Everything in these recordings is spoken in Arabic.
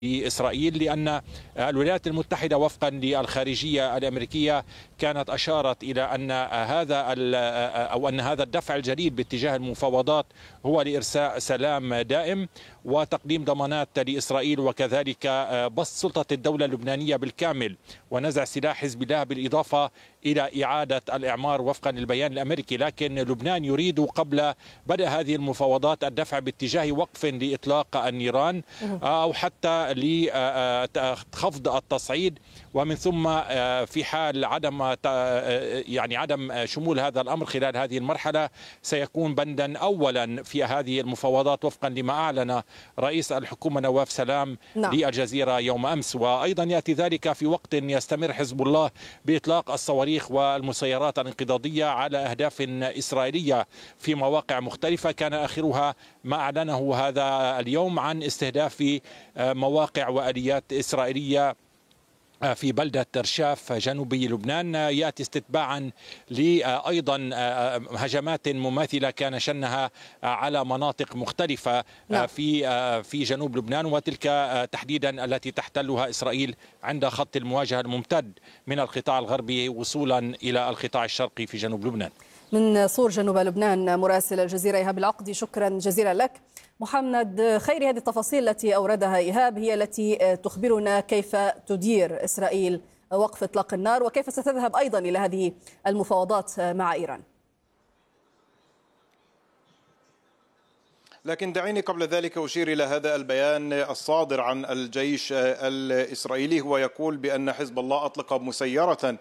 لإسرائيل، لأن الولايات المتحدة وفقا للخارجية الأمريكية كانت أشارت إلى أن هذا الدفع الجديد باتجاه المفاوضات هو لإرساء سلام دائم وتقديم ضمانات لإسرائيل، وكذلك بسط سلطة الدولة اللبنانية بالكامل ونزع سلاح حزب الله، بالإضافة إلى إعادة الإعمار وفقا للبيان الأمريكي. لكن لبنان يريد قبل بدء هذه المفاوضات الدفع باتجاه وقف لإطلاق النيران أو حتى لخفض التصعيد، ومن ثم في حال عدم شمول هذا الأمر خلال هذه المرحلة سيكون بندا أولا في هذه المفاوضات وفقا لما أعلن رئيس الحكومة نواف سلام للجزيرة يوم أمس. وأيضا يأتي ذلك في وقت يستمر حزب الله بإطلاق الصواريخ والمسيرات الانقضاضية على أهداف إسرائيلية في مواقع مختلفة، كان آخرها ما أعلنه هذا اليوم عن استهداف مواقع وآليات إسرائيلية في بلدة رشاف جنوبي لبنان، يأتي استتباعا لأيضا هجمات مماثلة كان شنها على مناطق مختلفة في جنوب لبنان، وتلك تحديدا التي تحتلها إسرائيل عند خط المواجهة الممتد من القطاع الغربي وصولا إلى القطاع الشرقي في جنوب لبنان. من صور جنوب لبنان مراسل الجزيرة إيهاب العقدي، شكرا جزيلا لك. محمد خيري، هذه التفاصيل التي أوردها إيهاب هي التي تخبرنا كيف تدير إسرائيل وقف إطلاق النار وكيف ستذهب أيضا إلى هذه المفاوضات مع إيران. لكن دعيني قبل ذلك أشير إلى هذا البيان الصادر عن الجيش الإسرائيلي، هو يقول بأن حزب الله أطلق مسيرة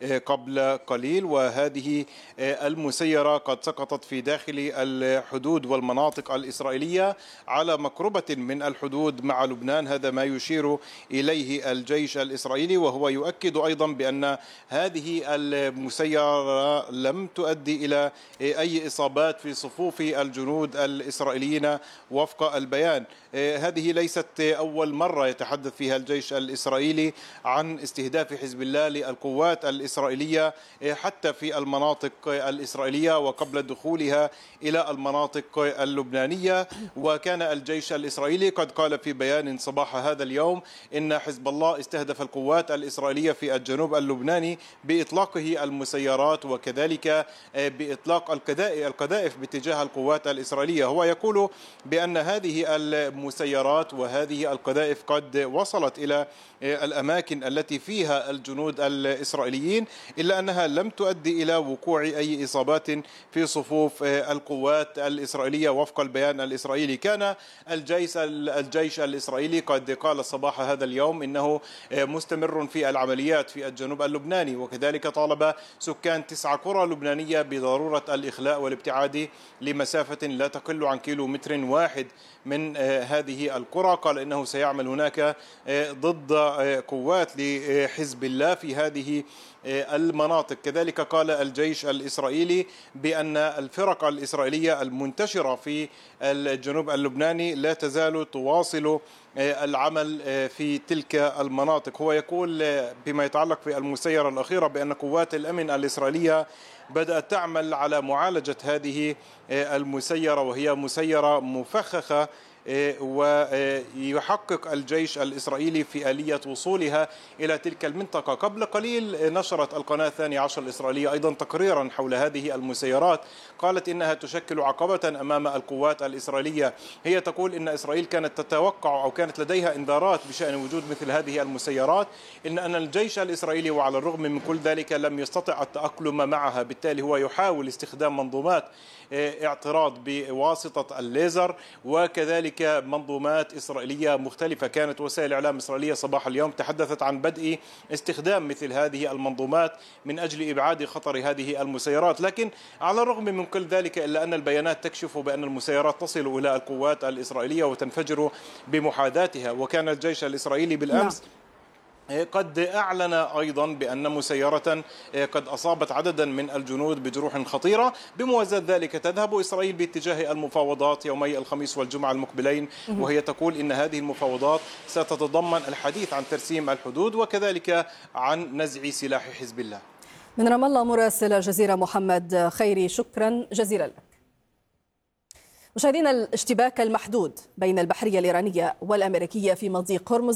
قبل قليل، وهذه المسيرة قد سقطت في داخل الحدود والمناطق الإسرائيلية على مقربة من الحدود مع لبنان. هذا ما يشير إليه الجيش الإسرائيلي، وهو يؤكد أيضا بأن هذه المسيرة لم تؤدي إلى أي إصابات في صفوف الجنود الإسرائيليين وفق البيان. هذه ليست أول مرة يتحدث فيها الجيش الإسرائيلي عن استهداف حزب الله للقوات الإسرائيلية حتى في المناطق الإسرائيلية وقبل دخولها إلى المناطق اللبنانية. وكان الجيش الإسرائيلي قد قال في بيان صباح هذا اليوم إن حزب الله استهدف القوات الإسرائيلية في الجنوب اللبناني بإطلاقه المسيرات وكذلك بإطلاق القذائف باتجاه القوات الإسرائيلية. هو يقول بأن هذه المسيرات وهذه القذائف قد وصلت إلى الأماكن التي فيها الجنود الإسرائيليين، إلا أنها لم تؤدي إلى وقوع أي إصابات في صفوف القوات الإسرائيلية وفق البيان الإسرائيلي. كان الجيش الإسرائيلي قد قال صباح هذا اليوم إنه مستمر في العمليات في الجنوب اللبناني، وكذلك طالب سكان 9 قرى لبنانية بضرورة الإخلاء والابتعاد لمسافة لا تقل عن كيلومتر واحد من هذه القرى. قال إنه سيعمل هناك ضد قوات لحزب الله في هذه المناطق. كذلك قال الجيش الإسرائيلي بأن الفرق الإسرائيلية المنتشرة في الجنوب اللبناني لا تزال تواصل العمل في تلك المناطق. هو يقول بما يتعلق في المسيرة الأخيرة بأن قوات الأمن الإسرائيلية بدأت تعمل على معالجة هذه المسيرة، وهي مسيرة مفخخة، ويحقق الجيش الإسرائيلي في آلية وصولها إلى تلك المنطقة. قبل قليل نشرت القناة 12 الإسرائيلية أيضا تقريرا حول هذه المسيرات، قالت إنها تشكل عقبة أمام القوات الإسرائيلية. هي تقول إن إسرائيل كانت تتوقع أو كانت لديها إنذارات بشأن وجود مثل هذه المسيرات، إن الجيش الإسرائيلي وعلى الرغم من كل ذلك لم يستطع التأقلم معها، بالتالي هو يحاول استخدام منظومات اعتراض بواسطة الليزر وكذلك منظومات إسرائيلية مختلفة. كانت وسائل إعلام إسرائيلية صباح اليوم تحدثت عن بدء استخدام مثل هذه المنظومات من أجل إبعاد خطر هذه المسيرات. لكن على الرغم من كل ذلك إلا أن البيانات تكشف بأن المسيرات تصل إلى القوات الإسرائيلية وتنفجر بمحاذاتها. وكان الجيش الإسرائيلي بالأمس قد أعلن أيضا بأن مسيرة قد أصابت عددا من الجنود بجروح خطيرة. بموازاة ذلك تذهب إسرائيل باتجاه المفاوضات يومي الخميس والجمعة المقبلين، وهي تقول إن هذه المفاوضات ستتضمن الحديث عن ترسيم الحدود وكذلك عن نزع سلاح حزب الله. من رام الله مراسل الجزيرة محمد خيري، شكرا جزيلا لك. مشاهدينا، الاشتباك المحدود بين البحرية الإيرانية والأمريكية في مضيق هرمز